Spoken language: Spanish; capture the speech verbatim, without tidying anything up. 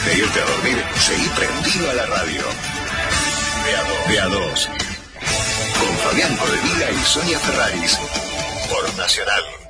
antes de irte a dormir, seguí prendido a la radio. De a dos. De a dos. Con Fabián Codevila y Sonia Ferraris. Por Nacional.